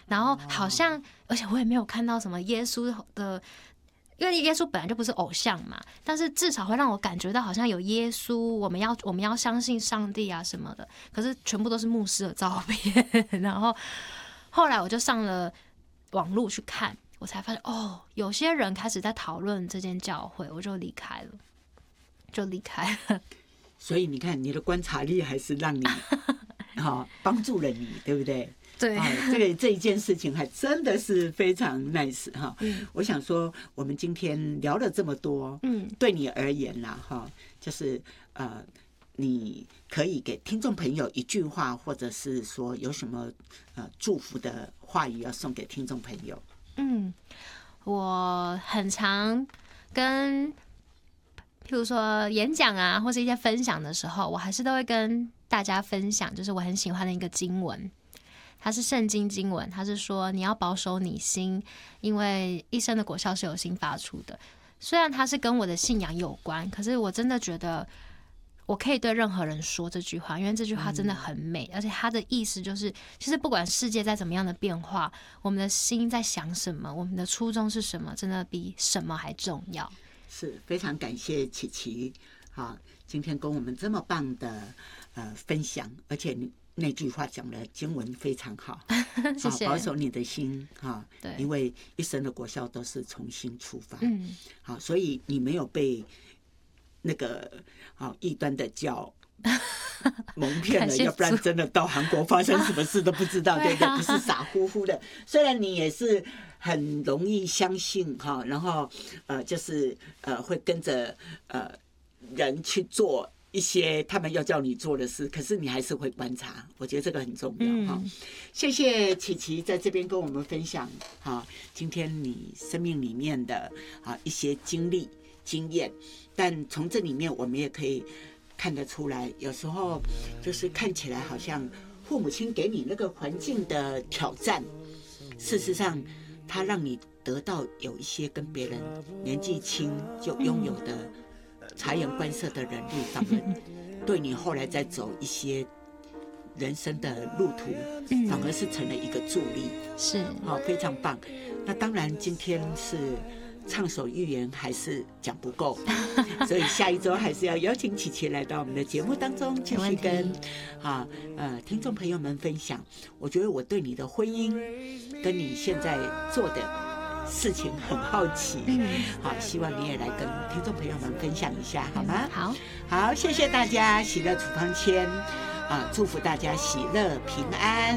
然后好像，而且我也没有看到什么耶稣的。因为耶稣本来就不是偶像嘛，但是至少会让我感觉到好像有耶稣，我们要相信上帝啊什么的。可是全部都是牧师的照片，然后后来我就上了网络去看，我才发现哦，有些人开始在讨论这间教会，我就离开了。 所以你看，你的观察力还是让你帮助了你，对不对？ 对， 这一件事情还真的是非常 nice 哈。我想说，我们今天聊了这么多，对你而言啦哈，就是你可以给听众朋友一句话，或者是说有什么祝福的话语要送给听众朋友？ 我很常跟，譬如说演讲啊，或是一些分享的时候，我还是都会跟大家分享，就是我很喜欢的一个经文。它是圣经经文，它是说你要保守你心，因为一生的果效是由心发出的。虽然它是跟我的信仰有关，可是我真的觉得我可以对任何人说这句话，因为这句话真的很美，而且它的意思就是，其实不管世界在怎么样的变化，我们的心在想什么，我们的初衷是什么，真的比什么还重要。 是非常感谢琪琪今天跟我们这么棒的分享，而且那句话讲的经文非常好， 谢谢。 保守你的心对， 因为一生的果效都是从心出发。好，所以你没有被那个异端的教蒙骗了，要不然真的到韩国发生什么事都不知道，对不对？不是傻乎乎的。虽然你也是很容易相信然后就是会跟着人去做一些他们要叫你做的事，可是你还是会观察，我觉得这个很重要谢谢琪琪在这边跟我们分享今天你生命里面的一些经历经验，但从这里面我们也可以看得出来，有时候就是看起来好像父母亲给你那个环境的挑战，事实上他让你得到有一些跟别人年纪轻就拥有的察言观色的能力，反而对你后来再走一些人生的路途反而是成了一个助力， 是非常棒。那当然今天是畅所欲言还是讲不够，所以下一周还是要邀请琪琪来到我们的节目当中，继续跟听众朋友们分享。我觉得我对你的婚姻跟你现在做的事情很好奇，好，希望你也来跟听众朋友们分享一下，好吗？好，谢谢大家，喜乐处方签祝福大家喜乐平安。